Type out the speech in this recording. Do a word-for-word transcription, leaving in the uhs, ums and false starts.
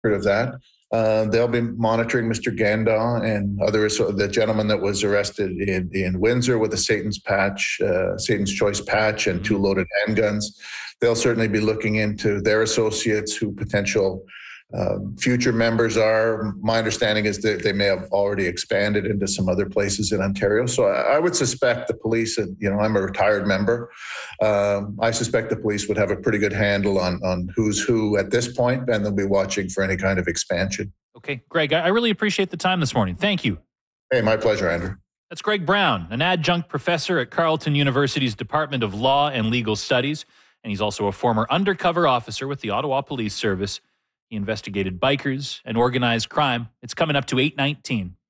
record of that. Uh, they'll be monitoring Mister Gandon and others. So the gentleman that was arrested in, in Windsor with a Satan's patch, uh, Satan's Choice patch, and two loaded handguns. They'll certainly be looking into their associates, who potential um, future members are. My understanding is that they may have already expanded into some other places in Ontario. So I, I would suspect the police, and you know, I'm a retired member. Um, I suspect the police would have a pretty good handle on on who's who at this point, and they'll be watching for any kind of expansion. Okay, Greg, I really appreciate the time this morning. Thank you. Hey, my pleasure, Andrew. That's Greg Brown, an adjunct professor at Carleton University's Department of Law and Legal Studies, and he's also a former undercover officer with the Ottawa Police Service. He investigated bikers and organized crime. It's coming up to eight nineteen.